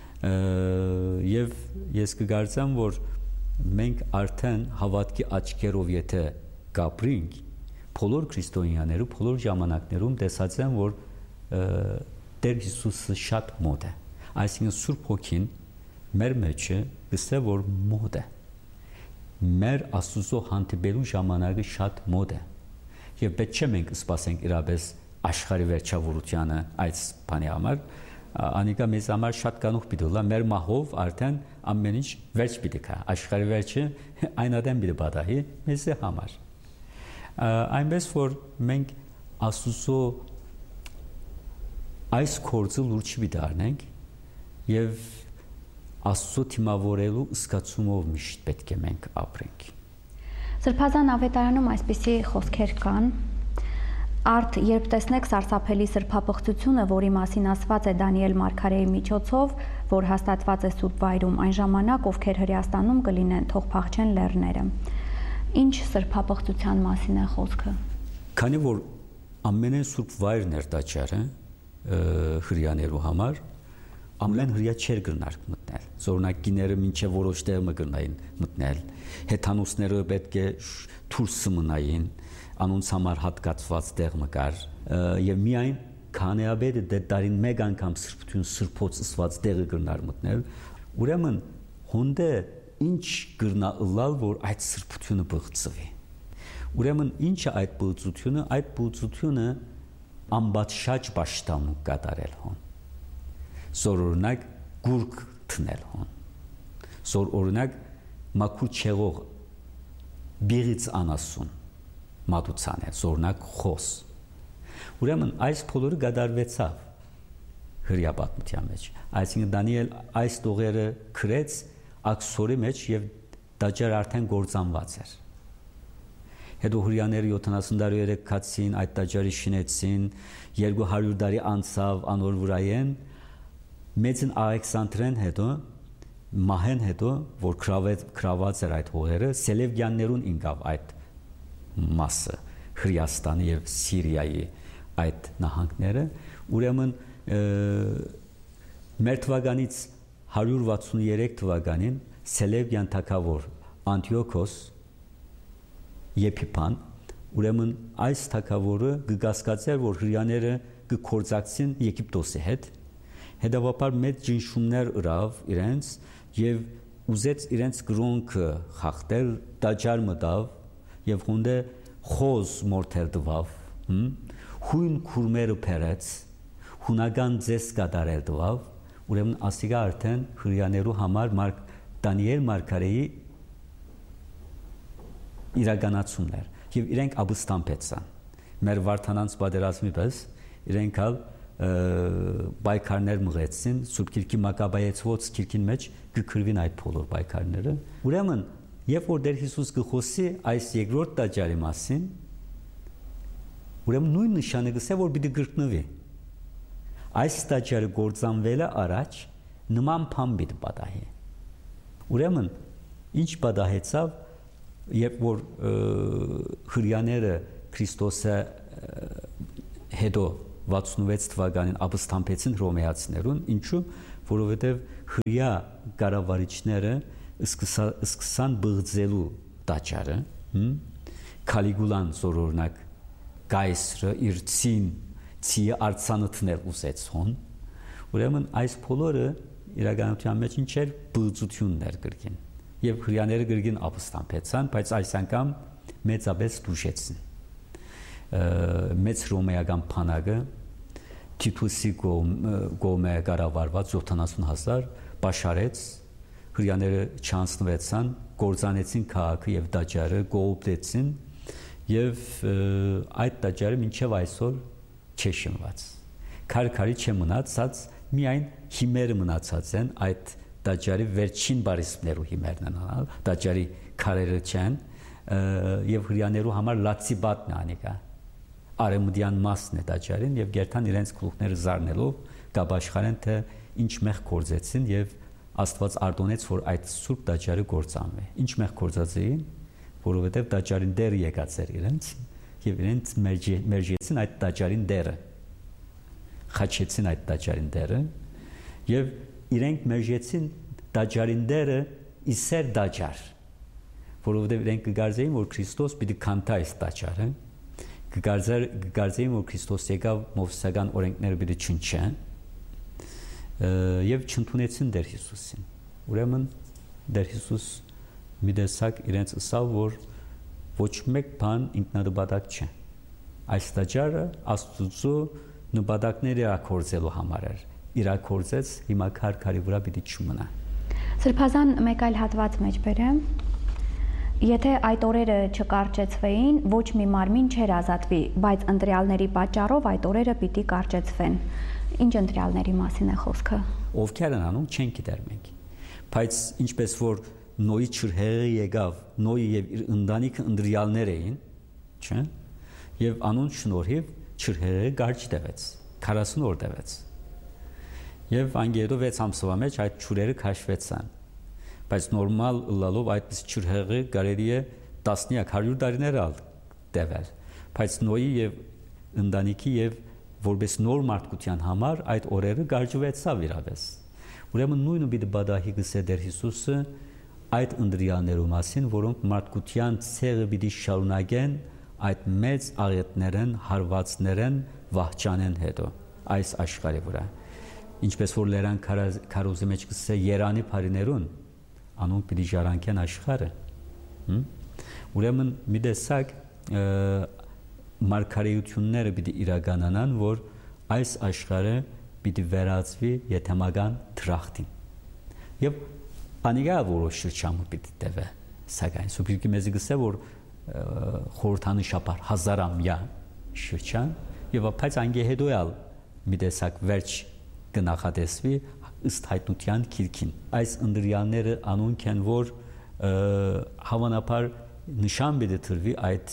եւ ես կգործեմ որ մենք արդեն հավատքի աչքերով եթե կապրինք բոլոր քրիստոնյաներու բոլոր ժամանակներում տեսած են որ Տեր Հիսուսը շատ մոտ է այսինքն Սուրբ Հոգին մեր մեջը գսե որ մոտ է մեր Աստծո հանդիպելու ժամանակը շատ մոտ է եւ պետք չէ մենք սպասենք իրապես աշխարհի վերջավորությանը այս բանի համար անիկա մեզ համար շատ կանուխ պիտի լա մեր մահով արդեն ամեն ինչ վերջ պիտի կա աշխարհի վերջը այնադեմ պիտի պատահի մեզ համար այնպես որ մենք Աստծո այս կորձը լուրջ պիտի առնենք եւ Աստծո թիմավորելու զգացումով միշտ պետք է մենք ապրենք Սրբազան ավետարանում այսպիսի խոսքեր կան Արդ երբ տեսնեք սարսափելի սրբապղծությունը, որի մասին ասված է Դանիել Մարգարեի միջոցով, որ հաստատված է Սուրբ Վայրում, այն ժամանակ ովքեր Հրեաստանում կլինեն, թող փախչեն լեռները։ Ինչ սրբապղծության մասին է խոսքը։ Քանի որ ամենեն Սուրբ Վայրն էր տաճարը հրեաներու համար, ամեն հրեա չէր գնար մտնել։ Զորնակիները մինչև որոշ տեղ մգնային մտնել։ Հեթանոսները պետք է դուրս մնային անոնց համար հատկացված տեղ մկար եւ միայն քանեաբեդը դե դարին մեկ անգամ սրբություն սրբոց ըսված դեղը գրնար մտնել, ուրեմն հոնդե ինչ գրնա ըլլալ, որ այդ սրբությունը բղծվի։ Ուրեմն ինչը այդ բղծությունը ամբատշաճ պաշտամունք կատարել հոն։ Զոր օրինակ գուրկ թնել հոն։ Զոր օրինակ մաքուր չեղող բիղից անասուն մատուցանել, զորնակ խոս։ Ուրեմն այս բոլորը գդարվեցավ հրյա պատմության մեջ։ Այսինքն Դանիել այս տողերը քրեց աքսորի մեջ եւ դաջար արդեն գործանված էր։ Հետո հրյաները 70 տարի կացին, այդ դաջարի շինեցին, 200 տարի անցավ անոր վրայեն, մեծն Ալեքսանդրեն հետո մահեն հետո, որ քրաված էր այդ հողերը, Սելևկյաններուն ինկավ այդ մասը, Հրեաստանի եւ Սիրիայի այդ նահանգները, ուրեմն մեր թվականից 163 թվականին Սելևկյան թագավոր Անտիոքոս Եփիփան, ուրեմն այս թագավորը գգասկածեր, որ հրյաները կկործակցին Եգիպտոսի հետ, հետևաբար մեծ ջնշումներ ըրավ իրենց եւ ուզեց իրենց գրոնքը խախտել, դաջար մտավ եւ հոնդե խոզ մորթեր դվավ, հույն քուրմերը փերեց, հունական ձես կատարել դվավ, ուրեմն ասիգա արդեն հրյաներու համար Դանիել մարգարեի իրականացումներ եւ իրենք աբստամբեցան մեր Վարդանանց պատերազմի պես իրենք ալ բայկարներ մղեցին Սուրբ Գիրքի Մակաբայեցված գիրքին մեջ գկրվին այդ բոլոր բայկարները ուրեմն երբ որ Տեր Հիսուս գխոսի այս երկրորդ տաճարի մասին ուրեմն նույն նշանը գսե որ պիտի գրկնվի այս տաճարը գործանվելը առաջ նման բան պիտի պատահի ուրեմն ինչ պատահեցավ երբ որ հրյաները Քրիստոսը հետո 66 թվականին ապստամբեցին հռոմեացիներուն ինչու որովհետև հրյա կառավարիչները սկսան բղձելու տաճարը Կալիգուլան զորօրինակ Գայսրը իր ցիը արցանցնել ուզեցոն ուրեմն այս բոլորը իրականության մեջ ինչ էր բղծություններ գրքին եւ հրյաները գրքին ապստամբեցան բայց այս անգամ մեծապես դուշեցին մեծ ռոմեական փանակը Տիտուսի կողմէ կառավարված 70,000 բաշարեց հրյաները չանցնվեցան գործանեցին քաղաքը եւ տաճարը գողոպտեցին եւ այդ տաճարը մինչեւ այսօր չի շնված քարքարի չմնացած միայն հիմերը մնացած են այդ տաճարի վերջին բարիսպներու հիմերն են անալ տաճարի քարերը չեն եւ հրյաներու համար լացիբատն է անիկա արեմուդյան մասն է տաճարին եւ գերտան իրենց գլուխները զարնելով կապաշխարեն թե ինչ մեղ կործեցին եւ Աստված արտոնեց որ այդ սուրբ տաճարը կործանվի ինչ մեղ կործածին որովհետեւ տաճարին դեր եկած էր իրենց եւ իրենց մերժեցին այդ տաճարին դերը խաչեցին այդ տաճարին դերը եւ իրենք մերժեցին տաճարին դերը իսեր տաճար որովհետեւ իրենք կգարձեին որ Քրիստոս պիտի քանթա այս տաճարը կգարձեին որ Քրիստոս եկավ մովսեսական օրենքները պիտի չնչեն եւ չընդունեցին Տեր Հիսուսին ուրեմն Տեր Հիսուս մի տեսակ իրենց ասավ որ ոչ մեկ բան ինքնադպատակ չէ այս տաճարը Աստծո նպատակները իրակորձելու համար էր իրակորձեց հիմա քարքարի վրա պիտի չմնա Սրբազան մեկ այլ հատված մեջ բերեմ Եթե այդ օրերը չկարճեցվեին, ոչ մի մարմին չէր ազատվի, բայց ընտրյալների պատճառով այդ օրերը պիտի կարճեցվեն։ Ինչ ընտրյալների մասին է խոսքը։ Ովքեր են անում, չեն գիտեր մենք։ Բայց ինչպես որ Նոյի ճրհեղը եկավ, Նոյի եւ իր ընտանիքը ընտրյալներ էին, չէ՞։ Եվ անուն շնորհիվ ճրհեղը կարճ տևեց, 40 օր տևեց։ Եվ անգերով 6 ամսվա մեջ այդ ճուրերը քաշվեցան։ Բայց նորմալ լալով այդպես ճրհեղը կարելի է տասնյակ 100 տարիներ ալ տևել բայց Նոյի եւ ընտանիքի եւ որպես նոր մարդկության համար այդ օրերը գարժվեցավ իրապես ուրեմն նույնը պիտի բադահի գսե Տեր Հիսուսը այդ ընտրյալներու մասին որոնք մարդկության ցեղը պիտի շարունակեն այդ մեծ աղետներն հարվածներն վահճանեն հետո այս աշխարհի վրա։ Ինչպես որ Լերան Քարոզի մեջ կսե Երանի բարիներուն, անոնք պիտի ժառանգեն աշխարհը։ Ուրեմն մի տեսակ մարգարեությունները պիտի իրականանան, որ այս աշխարհը պիտի վերածվի եթեմական դրախտին։ Եվ անիգա որոշ շրջան պիտի տևե, սակայն սուբիրկի մեզի գսե որ խորհրդանշաբար 1000-ամյա շրջան եւ բայց անգե հետոյալ մի տեսակ վերջ կնախատեսվի ըստ հայտնության քիրքին։ Այս ընդրյալները անոնք են, որ հավանաբար նշան պիտի տրվի այդ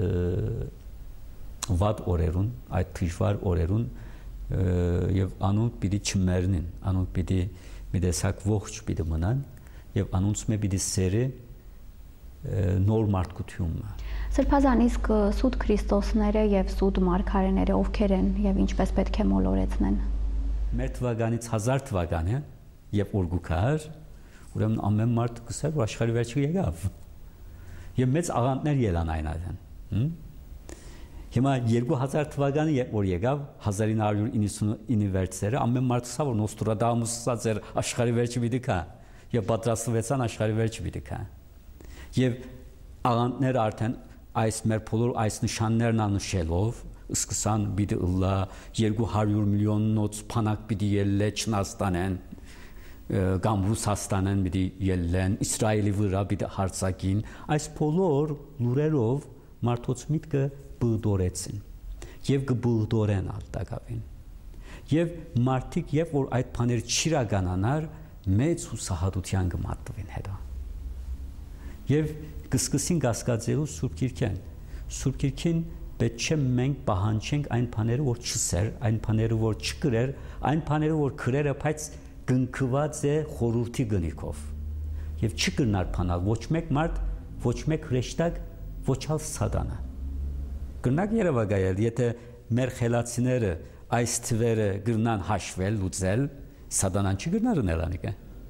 վատ օրերուն, այդ դժվար օրերուն եւ անոնք պիտի չմեռնին, անոնք պիտի մի տեսակ ողջ պիտի մնան եւ անոնց մե պիտի սերը նոր մարդկությունը։ Սրբազան իսկ սուտ Քրիստոսները եւ սուտ մարգարեները ովքեր են եւ ինչպես պետք է մոլորեցնեն։ Մեր թվականից 1000 թվական է եւ օրգուքար, ուրեմն ամեն մարդ կսա որ աշխարհի վերջը եկավ։ Եվ մեծ աղանդներ ելան այն այդեն։ Հիմա 2000 թվականը երբ որ եկավ 1999 վերջերը ամեն մարդ սա որ Նոստրադամուսը էր աշխարհի վերջը պիտի կա եւ պատրաստվեցան աշխարհի վերջը պիտի կա։ Եվ աղանդները արդեն այս մեր բոլոր այս նշաններն անշելով սկսան պիտի ըլլա 200 միլիոնոց փանակ պիտի ելլե Չինաստանեն կամ Ռուսաստանեն պիտի ելլեն Իսրայելի վրա պիտի հարձակին այս բոլոր լուրերով մարդոց միտքը բուդորեցին եւ կբուդորեն արտակավին եւ մարդիկ եւ որ այդ բաներ չիրականանար մեծ հուսահատության կմատնվին հետո եւ կսկսին կասկածելու Սուրբ Գիրքեն Սուրբ Գիրքին պետք չէ մենք պահանջենք այն բաները որ չսեր այն բաները որ չկրեր այն բաները որ քրերը բայց գնքված է խորհրդի գնիկով եւ չկրնար բանալ ոչ մեկ մարդ ոչ մեկ հրեշտակ ոչ ալ սատանա կրնակ երևակայել եթե մեր խելացիները այս թվերը գրնան հաշվել լուծել սատանան չի գրնար ունելանիկը